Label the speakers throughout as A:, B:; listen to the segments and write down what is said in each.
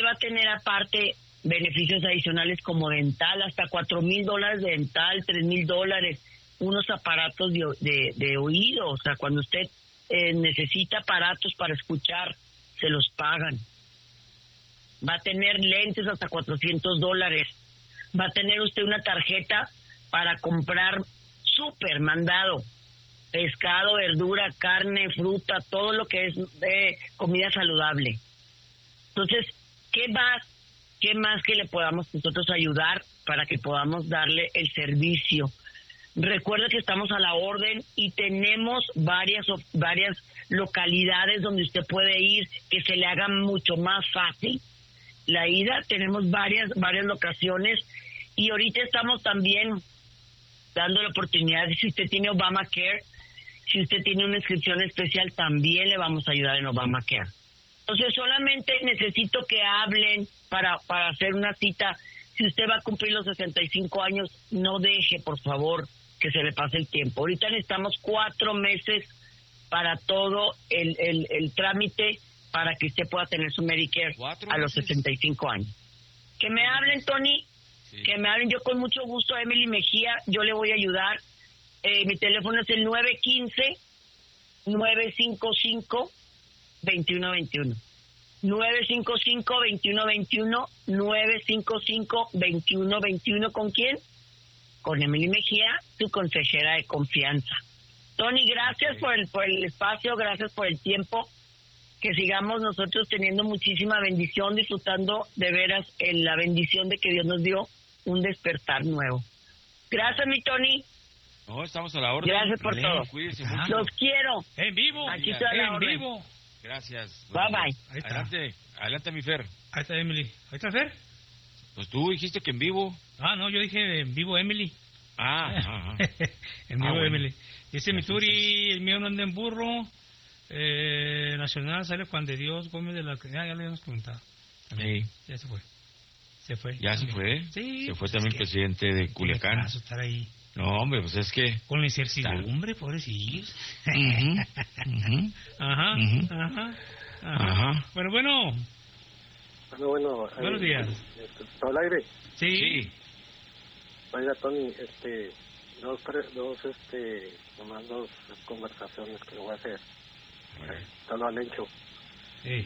A: va a tener aparte beneficios adicionales como dental, hasta $4,000 de dental, $3,000, unos aparatos de oído, o sea, cuando usted necesita aparatos para escuchar, se los pagan. Va a tener lentes hasta $400. Va a tener usted una tarjeta para comprar súper mandado, pescado, verdura, carne, fruta, todo lo que es comida saludable. Entonces, ¿qué más que le podamos nosotros ayudar para que podamos darle el servicio? Recuerda que estamos a la orden y tenemos varias localidades donde usted puede ir, que se le haga mucho más fácil la ida. Tenemos varias locaciones y ahorita estamos también dando la oportunidad, si usted tiene Obamacare, si usted tiene una inscripción especial, también le vamos a ayudar en Obamacare. Entonces solamente necesito que hablen para hacer una cita. Si usted va a cumplir los 65 años, no deje, por favor, que se le pase el tiempo. Ahorita necesitamos 4 meses para todo el trámite para que usted pueda tener su Medicare a los 65 años. Que me hablen, Tony, sí. Que me hablen. Yo con mucho gusto, Emily Mejía, yo le voy a ayudar. Mi teléfono es el 915-955-2121. 955-2121, 955-2121. ¿Con quién? Con Emily Mejía, tu consejera de confianza. Tony, gracias por el espacio, gracias por el tiempo. Que sigamos nosotros teniendo muchísima bendición, disfrutando de veras en la bendición de que Dios nos dio un despertar nuevo. Gracias, mi Tony.
B: No, estamos a la orden.
A: Gracias por todo.
B: Cuídense mucho.
A: Los quiero.
C: En vivo.
A: Aquí está la orden.
C: Vivo.
B: Gracias.
A: Bye, bye.
C: Ahí está.
B: Adelante, mi Fer.
C: Ahí está Emily. Ahí está Fer.
B: Pues tú dijiste que en vivo.
C: Ah, no, yo dije en vivo Emily.
B: Ajá.
C: En vivo
B: bueno.
C: Emily. Dice mi Turi, el mío no anda en burro. Nacional sale Juan de Dios Gómez de la... Ya le habíamos comentado.
B: Sí.
C: Ya se fue. Se fue.
B: ¿Ya se fue?
C: Sí.
B: Se fue también el presidente de Culiacán.
C: Estar ahí.
B: No, hombre, pues es que...
C: Con la incertidumbre, pobrecillos. Ajá. Bueno. Buenos días.
D: ¿Todo el aire?
C: Sí.
D: Oiga, Tony, nomás dos conversaciones que voy a hacer. Solo al hecho.
C: Sí.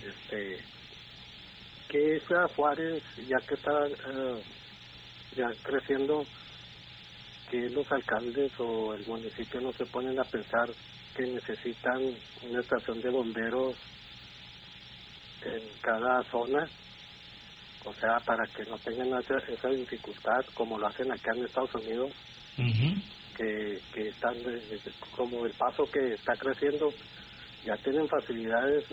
D: Que sea Juárez, ya que está ya creciendo, que los alcaldes o el municipio no se ponen a pensar que necesitan una estación de bomberos en cada zona, o sea, para que no tengan esa dificultad como lo hacen acá en Estados Unidos. Que están como el Paso, que está creciendo, ya tienen facilidades,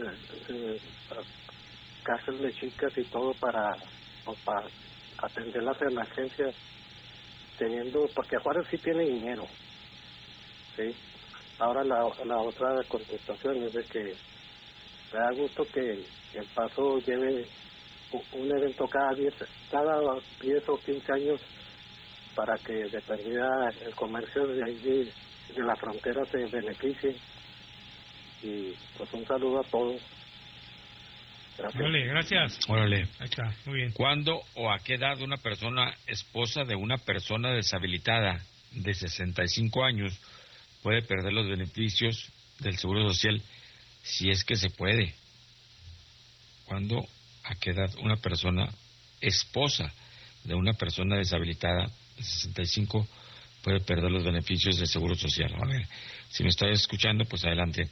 D: cárceles chicas y todo para atender las emergencias, porque Juárez sí tiene dinero, sí. Ahora la otra contestación es de que me da gusto que el Paso lleve un evento cada 10 o 15 años para que de perdida el comercio de ahí de la frontera se beneficie. Y pues un saludo a todos. Gracias.
C: Órale, gracias.
B: Órale.
C: Ahí está, muy bien.
B: ¿Cuándo o a qué edad una persona esposa de una persona deshabilitada de 65 años puede perder los beneficios del Seguro Social, si es que se puede? ¿Cuándo, a qué edad una persona esposa de una persona deshabilitada de 65 puede perder los beneficios del Seguro Social? A ver, si me estás escuchando, pues adelante.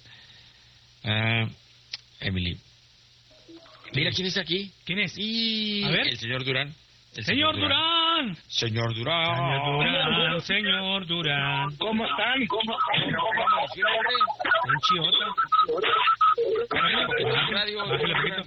B: Emily. Mira, ¿quién está aquí?
C: ¿Quién es?
B: Y
C: a ver.
B: El señor Durán.
C: ¡Señor Durán!
B: ¡Señor Durán!
C: ¡Señor Durán!
D: ¿Cómo están? ¿Cómo están?
C: En Chiota. Bájale poquito.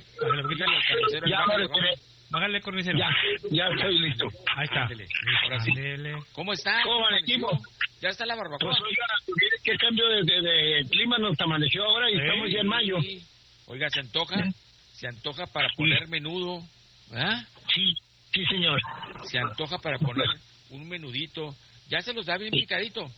C: Bájale, cornicero.
D: Ya estoy listo.
C: Ahí está.
B: Ahora sí. ¿Cómo está?
D: ¿Cómo va el equipo?
B: Ya está la barbacoa.
D: Pues oiga, qué cambio de clima nos amaneció ahora y estamos ya en mayo.
B: Oiga, ¿se antoja para poner menudo? ¿Ah?
D: Sí, señor.
B: Se antoja para poner un menudito. Ya se los da bien picadito.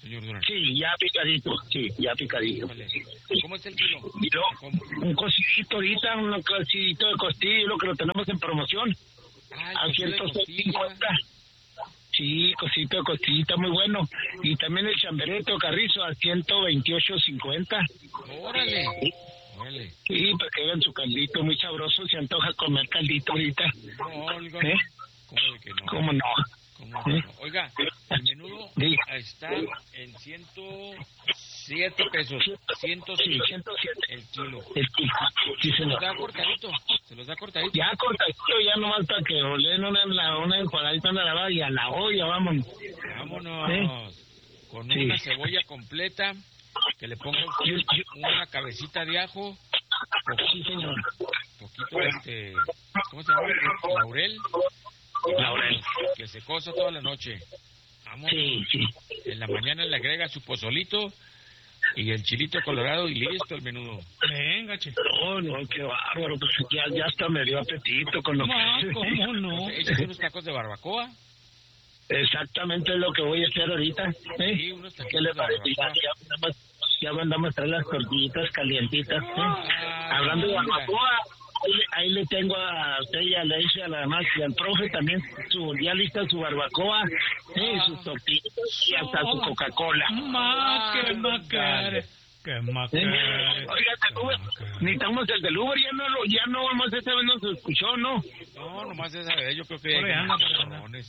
B: señor Durán?
E: Sí, ya picadito.
B: Vale. ¿Cómo es el kilo?
E: Y luego, un cocidito ahorita, un cocidito de costilla, lo que lo tenemos en promoción.
B: Ah,
E: A
B: el cocido de
E: 150. Sí, cosito de costillita muy bueno. Y también el chamberete o carrizo a 128.50.
B: Órale. Órale.
E: Sí, para que hagan su caldito muy sabroso. Se antoja comer caldito ahorita.
B: No, Olga,
E: ¿Eh?
B: ¿cómo de que no?
E: ¿Cómo no?
B: ¿Cómo de que no? Oiga, el menudo
E: Sí.
B: está en 107 pesos. 107
E: Sí, 107.
B: el kilo.
E: El kilo. Sí,
B: Se los
E: señor.
B: da cortadito. Se los da cortadito.
E: Ya cortadito, ya nomás para que olen una enjuagadita en la lavada y a la olla, vámonos.
B: Vámonos. Con
E: Sí.
B: una cebolla completa, que le ponga usted una cabecita de ajo,
E: Sí, señor.
B: poquito ¿cómo se llama? Laurel.
E: Laurel.
B: Que se cosa toda la noche. Vámonos.
E: Sí.
B: En la mañana le agrega su pozolito y el chilito colorado y listo el menudo.
C: Venga, che.
E: No, qué bárbaro, pues ya hasta me dio apetito con lo que...
C: ¿Cómo no?
B: Échate unos tacos de barbacoa.
E: Exactamente es lo que voy a hacer ahorita.
B: Sí, unos
E: ¿Qué le
B: taquitos de
E: parece?
B: barbacoa.
E: Ya mandamos a traer las tortillitas calientitas. Hablando de
B: mira.
E: barbacoa, ahí le tengo a ella, le dice a la demás y al profe también, ya lista su barbacoa, sus tortillas y hasta su Coca-Cola.
C: ¡Qué macare! ¡Qué macare!
E: Oiga, necesitamos el del Uber, ya no, más esta vez no se escuchó, ¿no?
B: No, nomás esa vez, yo creo que
C: Por ahí anda,
B: cabrones.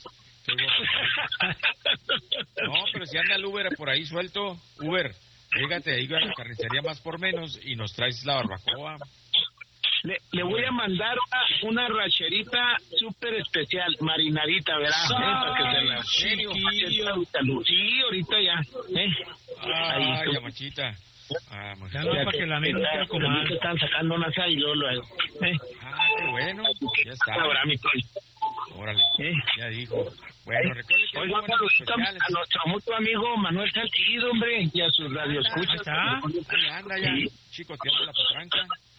B: No, pero si anda el Uber por ahí suelto, Uber, llégate ahí a la carnicería más por menos y nos traes la barbacoa.
E: Le voy a mandar una racherita súper especial, marinadita, ¿verdad? Para que se la...
C: Chiquillo.
E: Sí, ahorita ya.
B: Ay, la machita.
C: Ya no, para que la amiga quiera comer.
E: Que están sacando unas ahí, luego.
B: Ah, qué bueno, ya está.
E: Ahora, mi Toy.
B: Órale, ya dijo. Bueno, recuerde que
E: Oiga,
B: buenos especiales.
E: a nuestro mutuo amigo Manuel Salcido, hombre, y a sus radioescuchas.
C: ¿Está?
B: Ahí anda ya,
E: Sí.
B: chicoteando la potranca.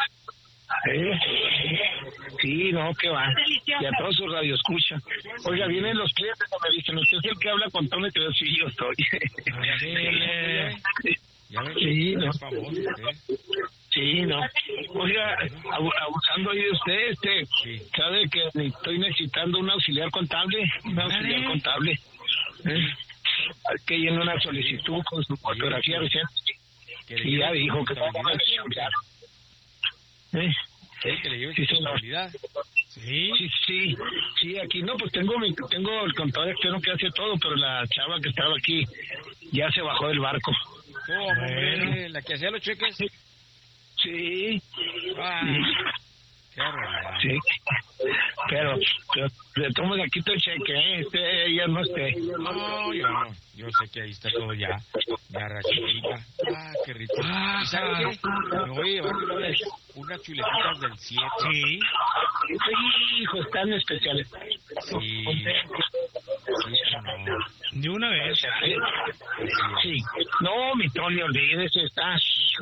E: Sí, no, que va. Y a todos sus radioescuchas. Oiga, vienen los clientes y me dicen, ¿usted es el que habla con tono? Y te digo, sí, yo soy.
B: Ya ves,
E: Sí, no.
B: es famoso, ¿eh?
E: Sí, no. Oiga, abusando ahí de usted,
B: Sí.
E: sabe que estoy necesitando un auxiliar contable. Que llene una solicitud con su fotografía reciente. Y ya dijo que
B: Que le lleves
E: Sí,
B: tu
E: señor.
B: responsabilidad.
E: Sí, aquí no, pues tengo el contador externo que hace todo, pero la chava que estaba aquí ya se bajó del barco.
B: ¿Cómo, hombre? La que hacía los cheques.
E: Sí.
B: Ah, qué barbaridad.
E: Sí. Pero le tomo de aquí todo el cheque, ella no esté.
B: No, yo sé que ahí está todo ya rachadita. Ah, qué rico. ¿Y sabes qué? Me voy a llevar unas chuletitas del 7.
C: Sí.
E: Hijo, están especiales.
B: Sí, no.
C: De una vez.
E: Sí. No, mi Tony, olvídese, está.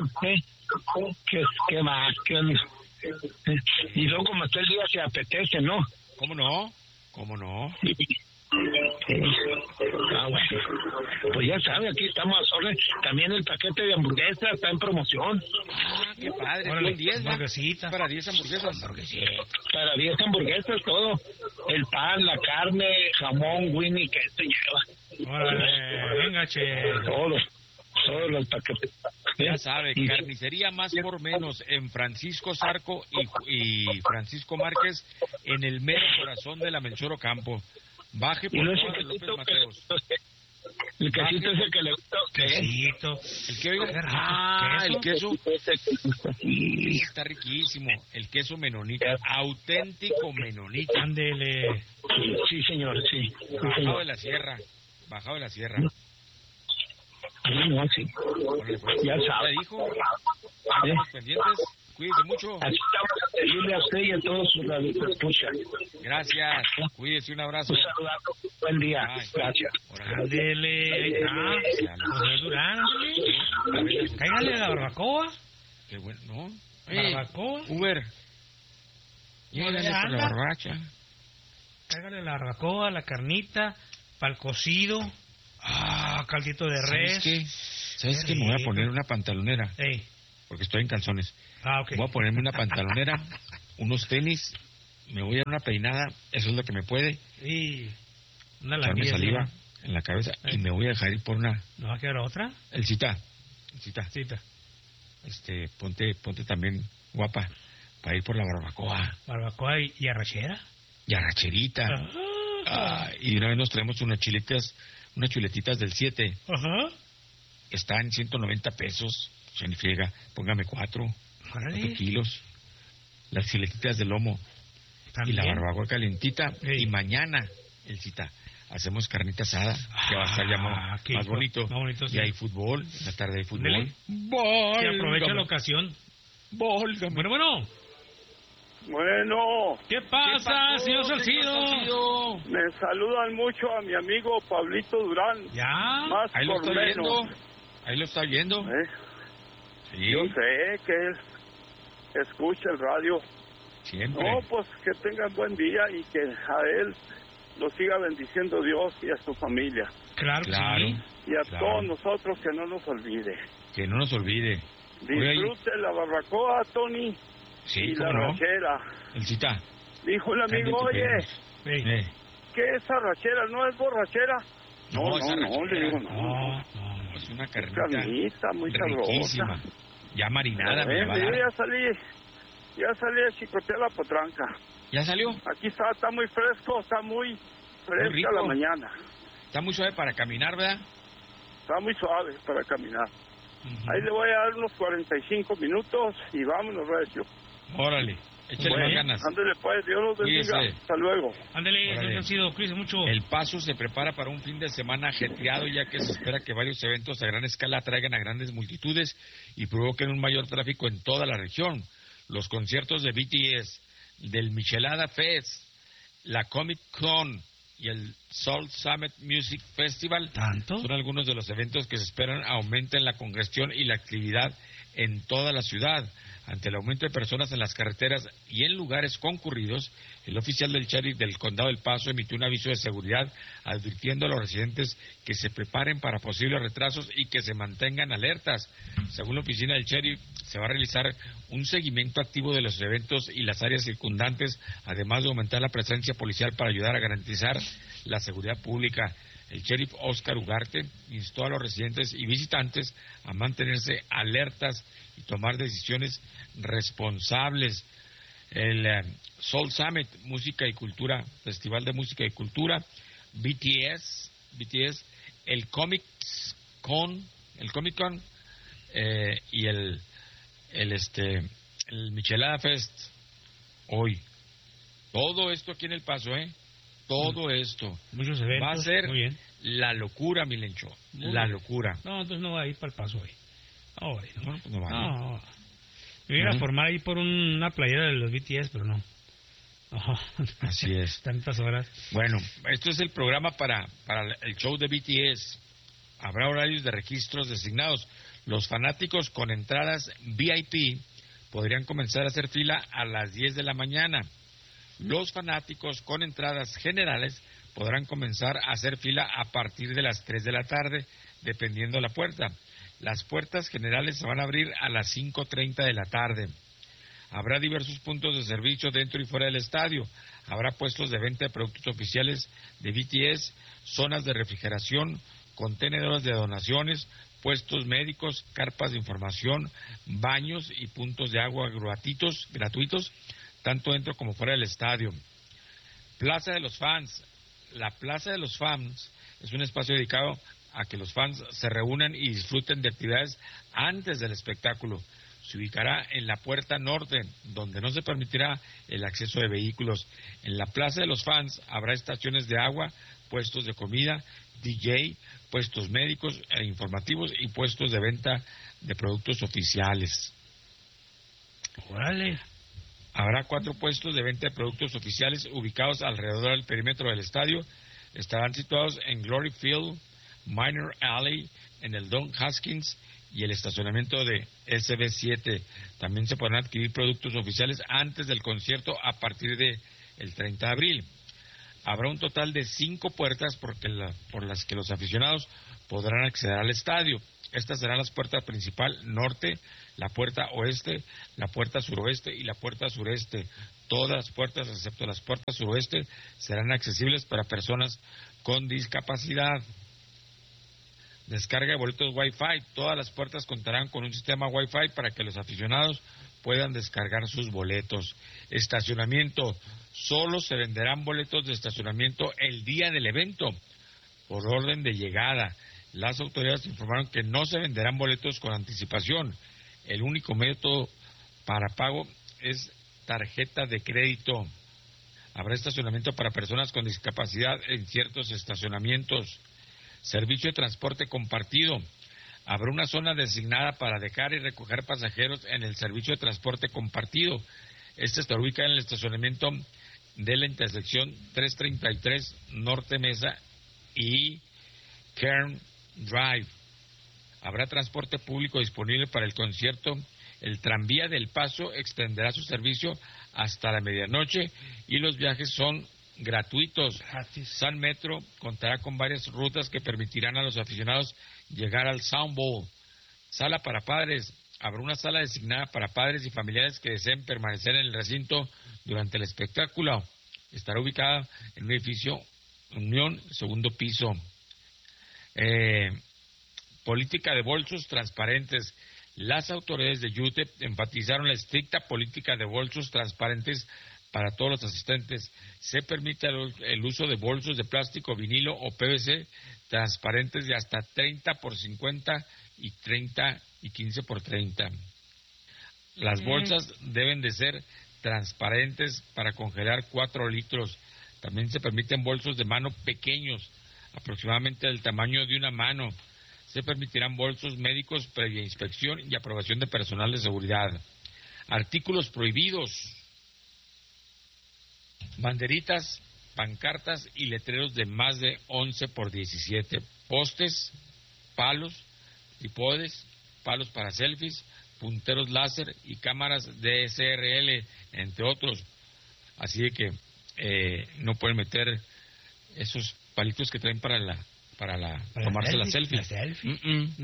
E: ¿Qué más? Y luego como está el día se apetece, ¿no?
B: ¿Cómo no? ¿Cómo no?
E: Bueno. Pues ya sabe, aquí estamos a orden. También el paquete de hamburguesas está en promoción.
B: Ah, qué padre.
C: Órale,
B: Son 10, ¿no?
C: hamburguesita.
B: Para 10 hamburguesas.
E: Para 10 hamburguesas, todo. El pan, la carne, jamón, Winnie, queso lleva.
C: Órale, venga, che.
E: Todos los paquetes.
B: Ya sabe, carnicería más por menos en Francisco Zarco y Francisco Márquez, en el mero corazón de la Melchor Ocampo. Baje por
E: Y no es
B: todas
E: el
B: López
E: quesito
B: Mateos.
E: el quesito ese que le gusta.
C: Quesito.
B: ¿El que oiga?
C: Qué rico.
B: Ah, el queso.
E: Sí.
B: Está riquísimo. El queso menonita. Auténtico menonita.
C: Ándele.
E: Sí, señor, sí.
B: Bajado de la sierra. Bajado de la sierra.
E: No, sí.
B: Órale, pues.
E: Ya sabe.
B: Ya dijo. Estamos pendientes. Cuídese mucho.
E: Así estamos a servirle a usted y a todos sus radioescuchas.
B: Gracias. Cuídese, un abrazo.
E: Un saludazo. Buen día.
B: Ay.
E: Gracias.
B: Órale.
C: Ándele. Ahí está. José Durán, ándele. Cáigale la barbacoa.
B: Qué bueno, ¿no?
C: Barbacoa.
B: Uber. Llévale por la
C: anda.
B: barbacha.
C: Cáigale la barbacoa, la carnita, para el cocido. Caldito de res.
B: ¿Sabes qué? Me voy a poner una pantalonera.
C: Ey.
B: Porque estoy en calzones.
C: Ok.
B: Voy a ponerme una pantalonera, unos tenis, me voy a dar una peinada, eso es lo que me puede.
C: Y una
B: echarme
C: lamilla,
B: saliva
C: ¿no?
B: en la cabeza y me voy a dejar ir por una...
C: ¿No va a quedar otra?
B: El cita.
C: Cita.
B: Ponte también guapa para ir por la barbacoa.
C: Barbacoa y arrachera.
B: Y arracherita. Y de una vez nos traemos unas chuletitas del 7.
C: Ajá.
B: Están 190 pesos. Se ni friega. Póngame 4 kilos. Las chuletitas de lomo.
C: ¿También?
B: Y la barbacoa calientita.
C: Ey.
B: Y mañana, el cita, hacemos carnita asada, que va a estar ya más bonito.
C: Más bonito, sí.
B: Y hay fútbol, en la tarde hay fútbol.
C: Dele. Que aprovecha la ocasión. Bueno.
F: Bueno,
C: ¿Qué pasa, señor Salcido?
F: me saludan mucho a mi amigo Pablito Durán.
C: ¿Ya?
F: Más
B: Ahí lo
F: por
B: estoy
F: menos.
B: viendo. Ahí lo está viendo. Sí.
F: Yo sé que él escucha el radio.
B: Siempre.
F: No, pues que tengan buen día y que a él lo siga bendiciendo Dios y a su familia.
C: Claro. Sí.
F: Y a todos nosotros que no nos olvide.
B: Que no nos olvide.
F: Disfrute la barbacoa, Tony.
B: Sí,
F: y la
B: cómo no.
F: rachera.
B: El cita.
F: Dijo el amigo, oye, ¿qué es arrachera? ¿No es borrachera? No, le digo, no.
B: Es una
F: carnita muy
B: riquísima.
F: sabrosa.
B: Ya marinada.
F: Yo ya salí a chicotear la potranca.
B: ¿Ya salió?
F: Aquí está muy fresco, está muy fresca la mañana.
B: Está muy suave para caminar, ¿verdad?
F: Está muy suave para caminar. Ahí le voy a dar unos 45 minutos y vámonos, recio.
B: Órale, échale más ganas.
F: Ándale pues, Dios los bendiga.
B: Cuídese.
F: Hasta luego.
C: Ándale, señor Salcido, cuídese mucho.
B: El Paso se prepara para un fin de semana ajetreado, ya que se espera que varios eventos a gran escala atraigan a grandes multitudes y provoquen un mayor tráfico en toda la región. Los conciertos de BTS, del Michelada Fest, la Comic Con y el Soul Summit Music Festival son algunos de los eventos que se esperan aumenten la congestión y la actividad en toda la ciudad. Ante el aumento de personas en las carreteras y en lugares concurridos, el oficial del sheriff del Condado del Paso emitió un aviso de seguridad advirtiendo a los residentes que se preparen para posibles retrasos y que se mantengan alertas. Según la oficina del sheriff, se va a realizar un seguimiento activo de los eventos y las áreas circundantes, además de aumentar la presencia policial para ayudar a garantizar la seguridad pública. El sheriff Oscar Ugarte instó a los residentes y visitantes a mantenerse alertas y tomar decisiones responsables. El Soul Summit Música y Cultura, Festival de Música y Cultura, BTS, el Comic Con y el Michelada Fest hoy. Todo esto aquí en El Paso, todo esto.
C: Muchos eventos.
B: Va a ser
C: muy bien.
B: la locura, Milencho. La locura.
C: No, entonces no va a ir para El Paso hoy.
B: No va.
C: No. Me iba a formar ahí por una playera de los BTS, pero no.
B: Así es.
C: Tantas horas.
B: Bueno, esto es el programa para el show de BTS. Habrá horarios de registros designados. Los fanáticos con entradas VIP podrían comenzar a hacer fila a las 10 de la mañana. Los fanáticos con entradas generales podrán comenzar a hacer fila a partir de las 3 de la tarde, dependiendo de la puerta. Las puertas generales se van a abrir a las 5:30 de la tarde. Habrá diversos puntos de servicio dentro y fuera del estadio. Habrá puestos de venta de productos oficiales de BTS, zonas de refrigeración, contenedores de donaciones, puestos médicos, carpas de información, baños y puntos de agua gratuitos, tanto dentro como fuera del estadio. Plaza de los Fans. La Plaza de los Fans es un espacio dedicado a que los fans se reúnan y disfruten de actividades antes del espectáculo. Se ubicará en la puerta norte, donde no se permitirá el acceso de vehículos. En la Plaza de los Fans habrá estaciones de agua, puestos de comida, DJ, puestos médicos e informativos y puestos de venta de productos oficiales.
C: ¡Órale!
B: Habrá 4 puestos de venta de productos oficiales ubicados alrededor del perímetro del estadio. Estarán situados en Glory Field, Minor Alley, en el Don Haskins y el estacionamiento de SB7. También se podrán adquirir productos oficiales antes del concierto a partir del 30 de abril. Habrá un total de 5 puertas por las que los aficionados podrán acceder al estadio. Estas serán las puertas principal norte, la puerta oeste, la puerta suroeste y la puerta sureste. Todas las puertas, excepto las puertas suroeste, serán accesibles para personas con discapacidad. Descarga de boletos Wi-Fi. Todas las puertas contarán con un sistema Wi-Fi para que los aficionados puedan descargar sus boletos. Estacionamiento. Solo se venderán boletos de estacionamiento el día del evento, por orden de llegada. Las autoridades informaron que no se venderán boletos con anticipación. El único método para pago es tarjeta de crédito. Habrá estacionamiento para personas con discapacidad en ciertos estacionamientos. Servicio de transporte compartido. Habrá una zona designada para dejar y recoger pasajeros en el servicio de transporte compartido. Este está ubicado en el estacionamiento de la intersección 333 Norte Mesa y Kern Drive. Habrá transporte público disponible para el concierto. El tranvía del Paso extenderá su servicio hasta la medianoche y los viajes son gratuitos. San Metro contará con varias rutas que permitirán a los aficionados llegar al Sound Bowl. Sala para padres. Habrá una sala designada para padres y familiares que deseen permanecer en el recinto durante el espectáculo. Estará ubicada en un edificio Unión, segundo piso. Política de bolsos transparentes. Las autoridades de UTEP enfatizaron la estricta política de bolsos transparentes para todos los asistentes. Se permite el uso de bolsos de plástico, vinilo o PVC transparentes de hasta 30 por 50 y 30 y 15 por 30. Las bolsas deben de ser transparentes para congelar 4 litros. También se permiten bolsos de mano pequeños, aproximadamente del tamaño de una mano. Se permitirán bolsos médicos previa inspección y aprobación de personal de seguridad. Artículos prohibidos. Banderitas, pancartas y letreros de más de 11 por 17. Postes, palos, trípodes, palos para selfies, punteros láser y cámaras DSLR, entre otros. Así de que no pueden meter esos palitos que traen para tomarse la selfie.
C: ¿La selfie?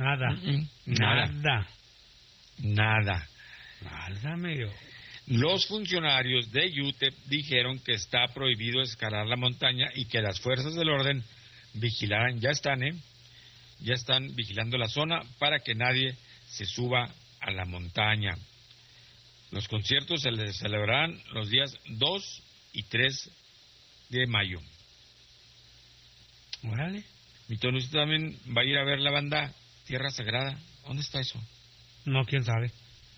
C: Nada. Válgame.
B: Los funcionarios de UTEP dijeron que está prohibido escalar la montaña y que las fuerzas del orden ya están vigilando la zona para que nadie se suba a la montaña. Los conciertos se les celebrarán los días 2 y 3 de mayo.
C: Órale.
B: Mi Tono, ¿usted también va a ir a ver la banda Tierra Sagrada? ¿Dónde está eso?
C: No, quién sabe.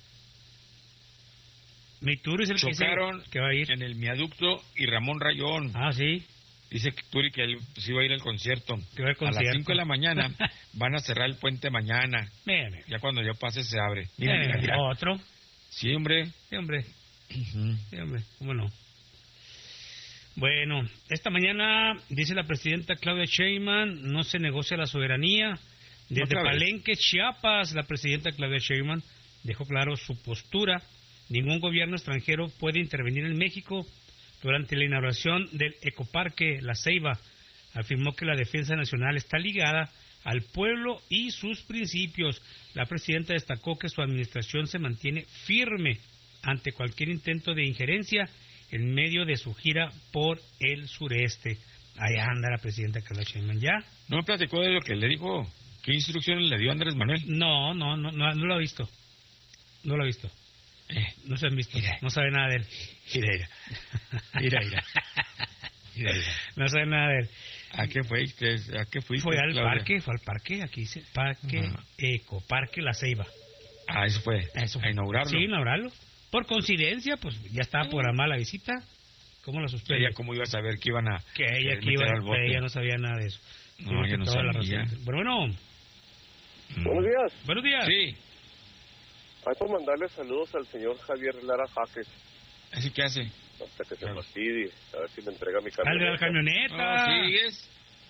C: Mi Turi es el
B: Chocaron
C: que va a ir
B: en el viaducto y Ramón Rayón.
C: Ah, sí.
B: Dice Turi que él sí va a ir al concierto.
C: Que va al concierto.
B: A las 5 de la mañana van a cerrar el puente mañana.
C: Mira.
B: Ya cuando yo pase se abre. Mira.
C: ¿Otro?
B: Sí, hombre.
C: Sí, hombre. ¿Cómo no? Bueno, esta mañana, dice la presidenta Claudia Sheinbaum, no se negocia la soberanía. Desde Palenque, Chiapas, la presidenta Claudia Sheinbaum dejó claro su postura. Ningún gobierno extranjero puede intervenir en México. Durante la inauguración del Ecoparque La Ceiba, afirmó que la defensa nacional está ligada al pueblo y sus principios. La presidenta destacó que su administración se mantiene firme ante cualquier intento de injerencia en medio de su gira por el sureste. Allá anda la presidenta Claudia Sheinbaum, ¿ya?
B: ¿No me platicó de lo que le dijo? ¿Qué instrucciones le dio Andrés Manuel?
C: No lo ha visto. No lo ha visto. No se han visto.
B: Mira.
C: No sabe nada de él.
B: Mira.
C: No sabe nada de él.
B: ¿A qué fue?
C: Fue al parque, aquí dice, Parque Ecoparque La Ceiba.
B: Ah, eso fue. A inaugurarlo.
C: Sí, inaugurarlo. Por coincidencia, pues ya estaba programada la visita. ¿Cómo la suspendió?
B: ¿Ella cómo iba a saber que iban a
C: que ella
B: al bote?
C: Ella no sabía nada de eso.
B: No, ella no sabía.
C: Bueno.
D: Buenos días.
C: Buenos días.
B: Sí.
D: Hay por mandarle saludos al señor Javier Lara Jaques.
B: ¿Así qué hace?
D: Hasta que se fastidie, a ver si me entrega mi camioneta.
C: ¿Al de la camioneta?
B: ¿Sigues?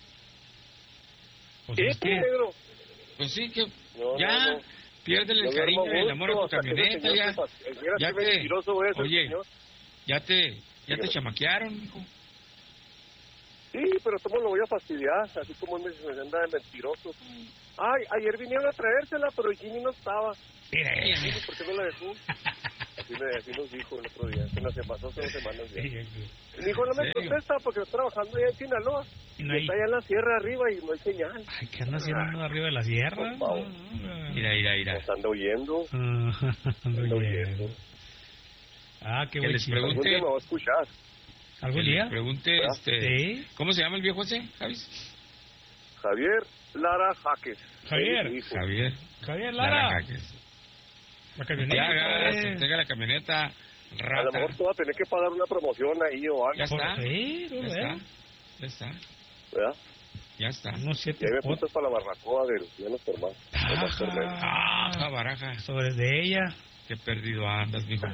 C: Pues
D: ¿Qué,
C: es que...
D: negro?
B: Pues sí, que
D: No,
B: ya
D: no.
B: piérdele el cariño y el amor a tu camioneta, ya te... Oye, ya te chamaquearon, hijo.
D: Sí, pero ¿cómo lo voy a fastidiar? Así como él me anda de mentiroso. Ay, ayer vinieron a traérsela, pero Jimmy no estaba. Jimmy, ¿por qué no la dejó? Así nos dijo el otro día, se pasó hace 2 semanas ya. Mi hijo no me contesta porque está trabajando allá en Sinaloa. Y está allá en la sierra arriba y no hay señal.
C: Ay, ¿qué anda haciendo arriba de la sierra?
B: Mira.
D: Nos anda oyendo. Anda oyendo.
C: Ah, qué
B: que les pregunte.
D: Algún día me va a escuchar.
C: ¿Algún día?
B: Pregunte,
C: ¿Sí?
B: ¿Cómo se llama el viejo ese, Javis?
D: Javier Lara Jaques.
C: Javier Lara
B: Jaques.
C: La camioneta.
B: Se entrega la camioneta. Rata.
D: A lo mejor tú vas a tener que pagar una promoción ahí o algo.
B: Ya está.
C: Ya
B: está.
D: ¿Verdad?
B: Ya está.
C: No sé.
D: Y ahí me apuntas para la barbacoa del menos formal.
B: Baraja.
C: Sobre de ella.
B: Qué perdido andas, mijo.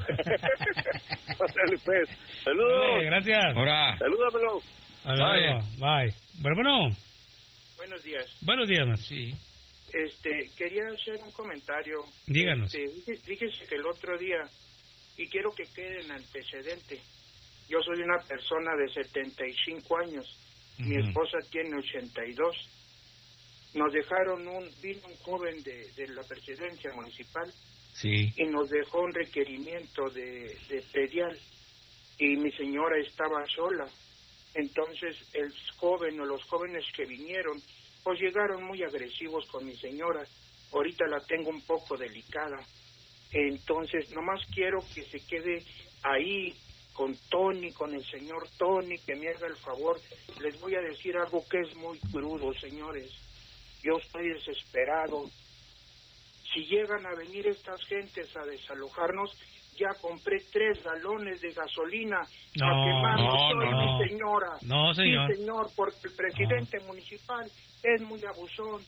D: Pues. Saludos.
C: Gracias.
B: Ahora.
D: Salúdamelo.
C: Bye. Bueno.
G: Buenos días.
C: Buenos días, man.
B: Sí.
G: Quería hacer un comentario.
C: Díganos.
G: Fíjese que el otro día, y quiero que quede en antecedente, yo soy una persona de 75 años, mi esposa tiene 82. Nos dejaron vino un joven de la presidencia municipal,
B: sí,
G: y nos dejó un requerimiento de predial, y mi señora estaba sola. Entonces el joven o los jóvenes que vinieron, pues llegaron muy agresivos con mi señora. Ahorita la tengo un poco delicada. Entonces nomás quiero que se quede ahí con Tony, con el señor Tony, que me haga el favor. Les voy a decir algo que es muy crudo, señores. Yo estoy desesperado. Si llegan a venir estas gentes a desalojarnos, ya compré 3 galones de gasolina para quemarnos mi señora.
C: No, señor.
G: Sí, señor, porque el presidente municipal es muy abusón.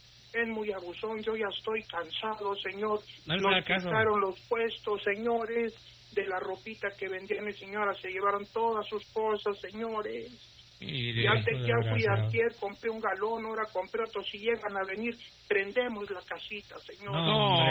G: Yo ya estoy cansado, señor. Nos quitaron los puestos, señores, de la ropita que vendía mi señora. Se llevaron todas sus cosas, señores. Ya fui ayer, compré un galón, ahora compré otro. Si llegan a venir, prendemos la casita, señor.
B: No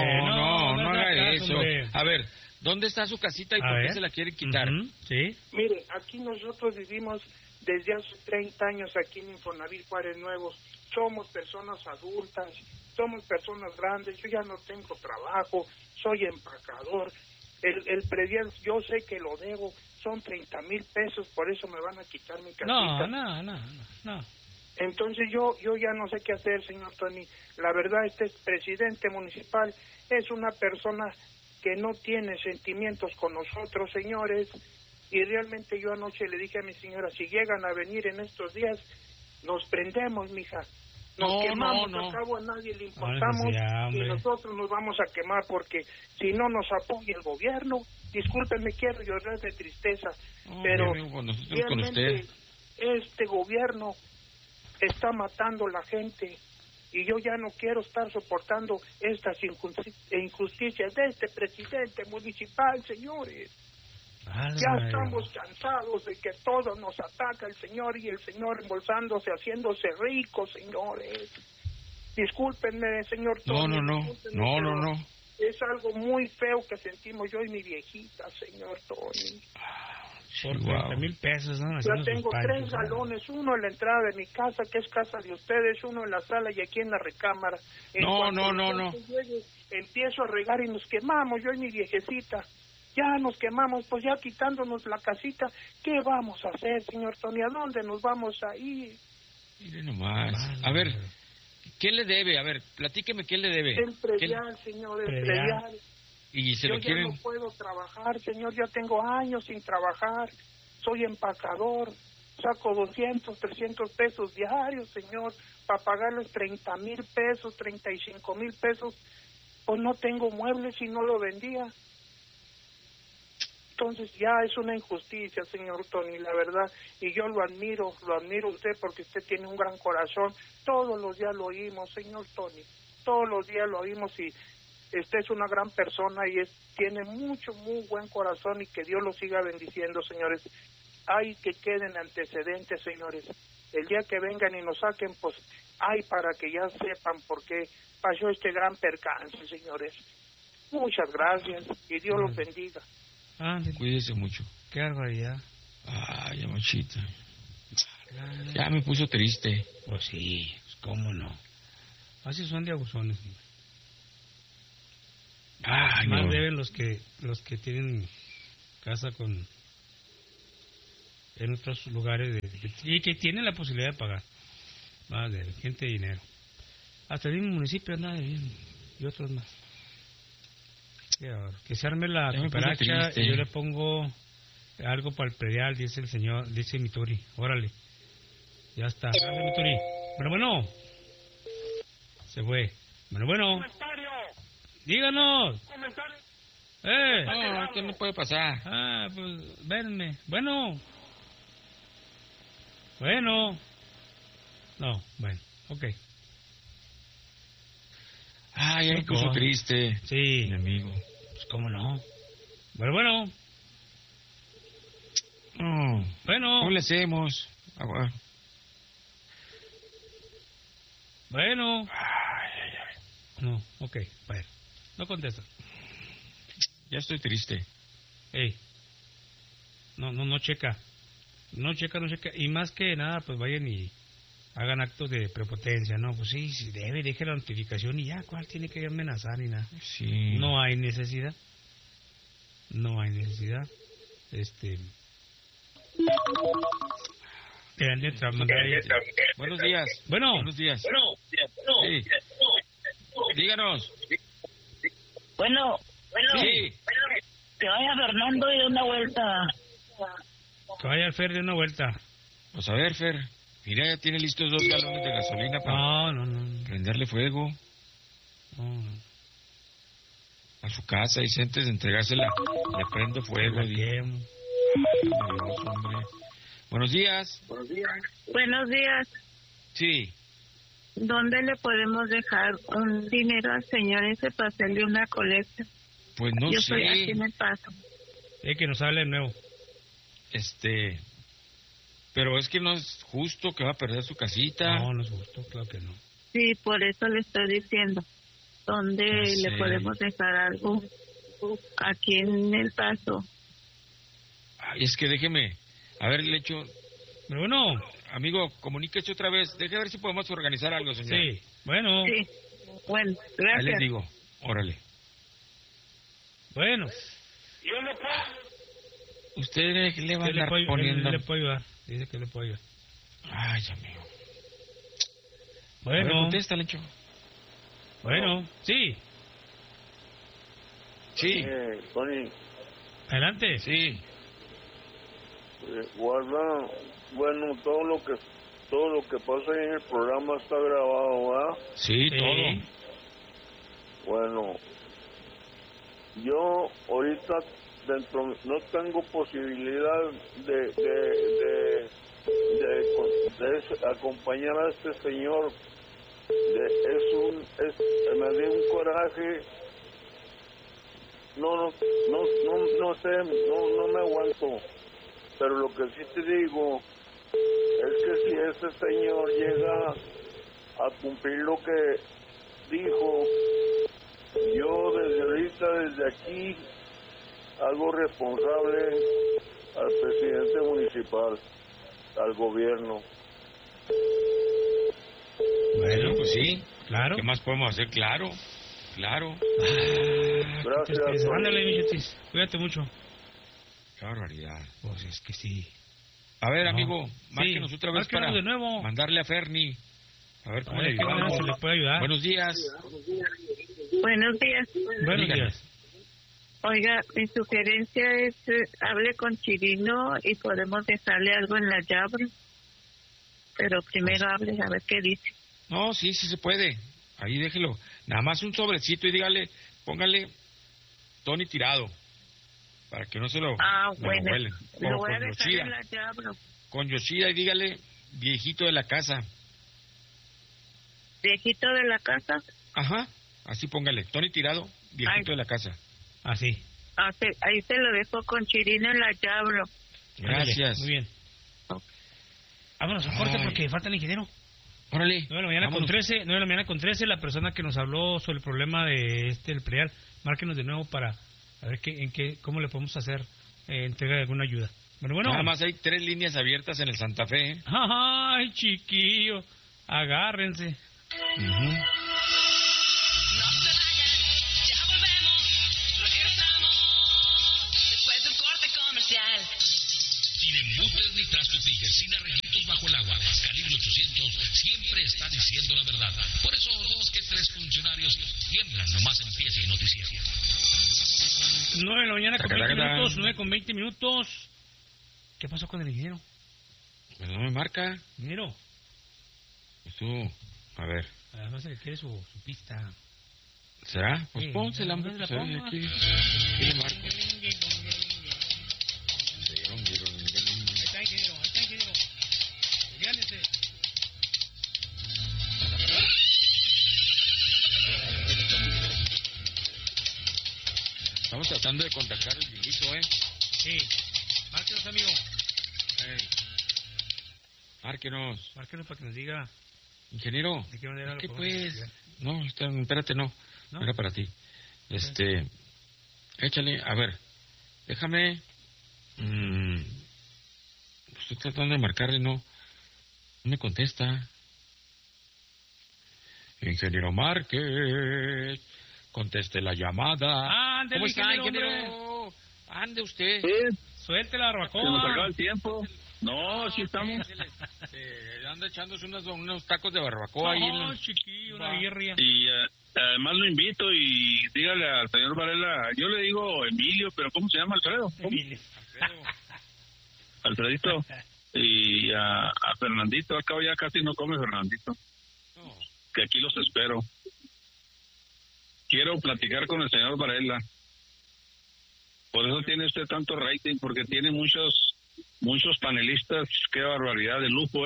B: haga eso. Hombre. A ver, ¿dónde está su casita y por qué se la quiere quitar?
C: Sí.
G: Mire, aquí nosotros vivimos desde hace 30 años aquí en Infonavit Juárez Nuevos. Somos personas adultas, somos personas grandes. Yo ya no tengo trabajo, soy empacador. El predial, yo sé que lo debo, son 30,000 pesos, por eso me van a quitar mi casita.
C: No.
G: Entonces yo ya no sé qué hacer, señor Tony. La verdad, este presidente municipal es una persona que no tiene sentimientos con nosotros, señores. Y realmente yo anoche le dije a mi señora, si llegan a venir en estos días, nos prendemos, mija. Nos quemamos, al cabo a nadie le importamos y nosotros nos vamos a quemar porque si no nos apoya el gobierno, discúlpenme, quiero llorar de tristeza, pero realmente este gobierno está matando a la gente y yo ya no quiero estar soportando estas injusticias de este presidente municipal, señores. Ya estamos cansados de que todo nos ataca el señor y el señor embolsándose, haciéndose rico, señores. Discúlpenme, señor Tony.
B: No.
G: Es algo muy feo que sentimos yo y mi viejita, señor Tony.
C: Por 30,000 pesos, ¿no?
G: Ya tengo 3 galones, uno en la entrada de mi casa, que es casa de ustedes, uno en la sala y aquí en la recámara.
B: No.
G: Empiezo a regar y nos quemamos, yo y mi viejecita. Ya nos quemamos, pues ya quitándonos la casita. ¿Qué vamos a hacer, señor Tony? ¿A dónde nos vamos a ir?
B: Mire nomás. A ver, ¿qué le debe? A ver, platíqueme qué le debe.
G: El predial, señor, el predial.
B: ¿Y se lo quieren?
G: Yo ya no puedo trabajar, señor. Ya tengo años sin trabajar. Soy empacador. Saco 200, 300 pesos diarios, señor, para pagarles 30,000 pesos, 35,000 pesos. Pues no tengo muebles y no lo vendía. Entonces ya es una injusticia, señor Tony, la verdad, y yo lo admiro a usted porque usted tiene un gran corazón. Todos los días lo oímos, señor Tony, todos los días lo oímos y usted es una gran persona y tiene muy buen corazón y que Dios lo siga bendiciendo, señores. Hay que queden antecedentes, señores. El día que vengan y nos saquen, pues hay para que ya sepan por qué pasó este gran percance, señores. Muchas gracias y Dios los bendiga.
B: Cuídese mucho.
C: Qué barbaridad.
B: Ay, amachita. Ya me puso triste.
C: Pues sí, cómo no. Así son de abusones. Más
B: no.
C: deben los que tienen casa en otros lugares y que tienen la posibilidad de pagar. Más de gente de dinero. Hasta el mismo municipio anda bien y otros más. Que se arme la cooperacha y yo le pongo algo para el predial, dice mi Turi. Órale. Ya está. Dale, mi Turi. Bueno. Se fue. Bueno.
F: Comentario.
C: Díganos.
F: Comentario.
B: No, ¿qué me puede pasar?
C: Pues, venme. Bueno. No, bueno, ok.
B: Ya me puso triste.
C: Sí.
B: Mi amigo.
C: Pues, ¿cómo no? Bueno.
B: ¿Cómo le hacemos?
C: Bueno. No, ok, bueno. No contesta.
B: Ya estoy triste.
C: No checa. No checa. Y más que nada, pues vayan y hagan actos de prepotencia, ¿no? Pues sí, deje la notificación y ya, ¿cuál tiene que amenazar ni nada?
B: Sí.
C: No hay necesidad.
B: Buenos días.
C: Bueno.
B: Buenos días. Sí. Díganos.
A: Bueno.
B: Sí.
A: Que vaya Fernando y de una vuelta.
C: Que vaya el Fer de una vuelta.
B: Pues a ver, Fer. Mira, ya tiene listos 2 galones de gasolina para prenderle fuego a su casa y antes de entregársela le prendo fuego.
C: Dios,
B: hombre. Buenos días.
H: Buenos días.
B: Sí.
H: ¿Dónde le podemos dejar un dinero al señor ese para hacerle una colecta?
B: Pues no sé.
H: Yo estoy aquí en El Paso.
C: Que nos hable de nuevo.
B: Pero es que no es justo que va a perder su casita.
C: No es justo, claro que no.
H: Sí, por eso le estoy diciendo. ¿Dónde le podemos dejar algo? Aquí en El Paso.
B: Es que déjeme. A ver, le echo.
C: Pero bueno.
B: Amigo, comuníquese otra vez. Deje ver si podemos organizar algo, señor.
C: Sí, bueno.
H: Sí, bueno, gracias.
B: Ahí les digo. Órale.
C: Bueno.
F: Yo no puedo.
B: Usted le va a andar poniendo.
C: Le puedo ayudar. Dice que le puedo ayudar.
B: Ay, amigo.
C: Bueno.
B: Contesta, Lencho.
C: Bueno, sí.
B: Sí.
D: Tony.
C: Adelante.
B: Sí.
D: Guarda, bueno, todo lo que pasa en el programa está grabado, ¿verdad?
B: Sí, todo.
D: Bueno, yo ahorita no tengo posibilidad de acompañar a este señor. Me dio un coraje. No sé, no me aguanto. Pero lo que sí te digo es que si ese señor llega a cumplir lo que dijo, yo desde aquí hago responsable al presidente municipal, al gobierno.
B: Bueno, pues sí.
C: Claro.
B: ¿Qué más podemos hacer? Claro.
D: Gracias.
C: Ándale, mi Chutis. Cuídate mucho.
B: Qué barbaridad.
C: Pues es que sí.
B: A ver, amigo, márquenos otra vez para
C: de nuevo.
B: Mandarle a Ferni. A ver cómo le
C: ayudamos. Se le puede ayudar.
B: Buenos días.
H: Buenos días.
C: Buenos días.
H: Oiga, mi sugerencia es hable con Chirino y podemos dejarle algo en la llave. Pero primero hable a ver qué dice.
B: No, sí se puede. Ahí déjelo. Nada más un sobrecito y póngale Tony Tirado. Para que no se lo
H: bueno.
B: huelen.
H: Lo voy a dejar en la llave.
B: Con Yoshida y dígale viejito de la casa.
H: ¿Viejito de la casa?
B: Ajá, así póngale. Tony Tirado, viejito de la casa.
C: Así.
H: Ahí se lo dejo con Chirino en la llave.
B: Gracias.
C: Muy bien. Vámonos a corte porque falta el ingeniero.
B: Órale.
C: 9 de la mañana con 13, la persona que nos habló sobre el problema de el predial, márquenos de nuevo para a ver cómo le podemos hacer entrega de alguna ayuda. Bueno.
B: Nada más hay 3 líneas abiertas en el Santa Fe.
C: Ay, chiquillo, agárrense.
I: Sin embutes ni trastos dijes, sin arreglitos bajo el agua. Calibre 800 siempre está diciendo la verdad. Por eso 2 que 3 funcionarios tiemblan nomás empieza el noticiero.
C: 9 de la mañana con 20 minutos, 9 con 20 minutos. ¿Qué pasó con el ingeniero?
B: Pues no me marca.
C: Ingeniero.
B: Pues tú, a ver.
C: Además se quiere su pista.
B: ¿Será? Pues sí, pónsela,
C: hombre.
B: Aquí le marco.
C: Ahí está, ingeniero. Gánese.
B: Estamos tratando de contactar al viejito,
C: Sí. Márquenos, amigo.
B: Márquenos
C: para que nos diga.
B: Ingeniero.
C: ¿De qué manera
B: ¿Qué
C: lo
B: pues?
C: Llegar?
B: No, espérate, no. ¿No? Era para ti. Échale, a ver. Déjame. Estoy tratando de marcarle, no me contesta. Ingeniero Márquez, conteste la llamada.
C: ¡Ande,
B: ¿Cómo está,
C: ingeniero?
B: Ande usted.
C: Suelte la barbacoa.
E: Se nos acaba el tiempo. No, sí estamos.
B: Anda echándose unos tacos de barbacoa ahí.
C: Chiquillo, una birria.
E: Y además lo invito y dígale al señor Varela, yo le digo Emilio, pero ¿cómo se llama? Alfredo.
C: Emilio.
E: Alfredito. Y a Fernandito, al cabo ya casi no come Fernandito.
B: No.
E: Que aquí los espero. Quiero platicar con el señor Varela. Por eso tiene usted tanto rating, porque tiene muchos panelistas. Qué barbaridad, de lujo,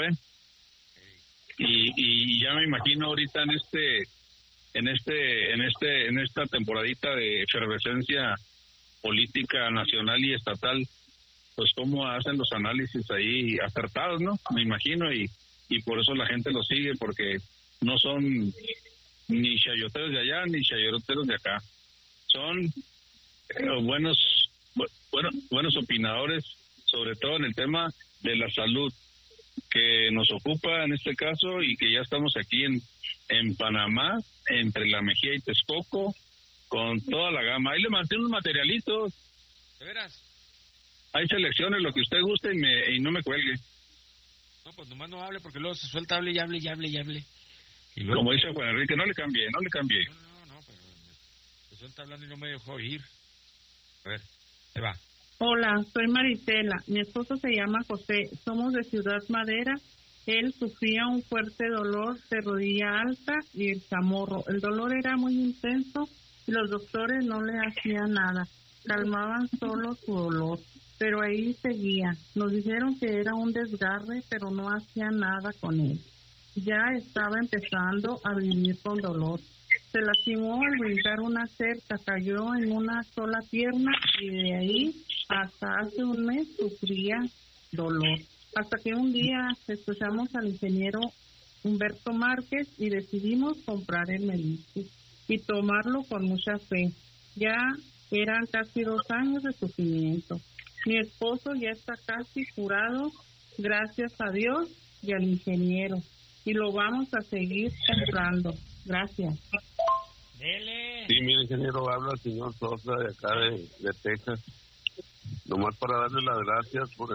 E: y ya me imagino ahorita en esta temporadita de efervescencia política nacional y estatal, pues cómo hacen los análisis ahí acertados, ¿no? Me imagino, y por eso la gente los sigue, porque no son ni chayoteros de allá ni chayoteros de acá. Son buenos opinadores, sobre todo en el tema de la salud, que nos ocupa en este caso, y que ya estamos aquí en Panamá, entre La Mejía y Texcoco, con toda la gama. Ahí le mandé unos materialitos.
B: ¿De veras?
E: Hay selecciones, lo que usted guste, y no me cuelgue.
B: No, pues nomás no hable, porque luego se suelta, hable. Y luego,
E: como dice Juan Enrique, no le cambie.
B: No, pero se suelta hablando y no me dejó oír. A ver, ahí va.
J: Hola, soy Marisela. Mi esposo se llama José. Somos de Ciudad Madera. Él sufría un fuerte dolor de rodilla alta y el chamorro. El dolor era muy intenso y los doctores no le hacían nada. Calmaban solo su dolor, pero ahí seguía. Nos dijeron que era un desgarre, pero no hacían nada con él. Ya estaba empezando a vivir con dolor. Se lastimó al brincar una cerca, cayó en una sola pierna y de ahí hasta hace un mes sufría dolor. Hasta que un día escuchamos al ingeniero Humberto Márquez y decidimos comprar el Melistic y tomarlo con mucha fe. Ya eran casi 2 años de sufrimiento. Mi esposo ya está casi curado, gracias a Dios y al ingeniero. Y lo vamos a seguir comprando. Gracias.
C: Dele.
K: Sí, mire, ingeniero, habla el señor Sosa de acá de Texas. Nomás para darle las gracias por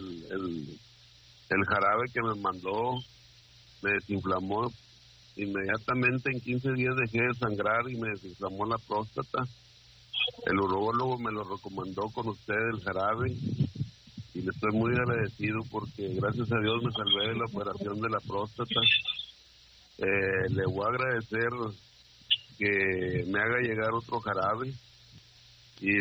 K: el jarabe que me mandó. Me desinflamó. Inmediatamente en 15 días dejé de sangrar y me desinflamó la próstata. El urólogo me lo recomendó con usted, el jarabe, y le estoy muy agradecido porque gracias a Dios me salvé de la operación de la próstata. Le voy a agradecer que me haga llegar otro jarabe y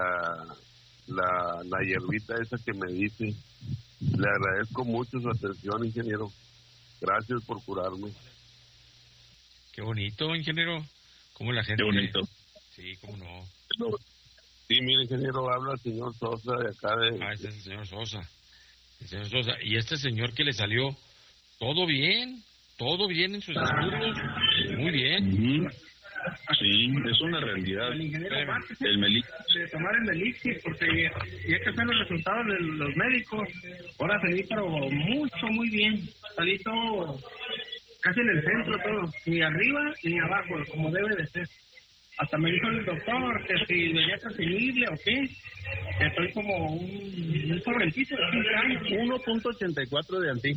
K: la hierbita esa que me dice. Le agradezco mucho su atención, ingeniero. Gracias por curarme.
B: Qué bonito, ingeniero. ¿Cómo la gente?
E: Qué bonito.
B: Sí, cómo no.
K: Sí, mire, ingeniero, habla el señor Sosa de acá de...
B: Este es el señor Sosa. El señor Sosa. Y este señor que le salió todo bien en sus estudios. Muy bien.
E: Sí, es una realidad.
L: El ingeniero Márquez,
E: el
L: de tomar el Melixir, porque ya que están los resultados de los médicos, ahora salí pero muy bien, salí todo casi en el centro todo, ni arriba ni abajo, como debe de ser. Hasta me dijo el doctor que si venía sensible o qué, estoy como un sobrecito de 5 años.
M: 1.84 de antígeno.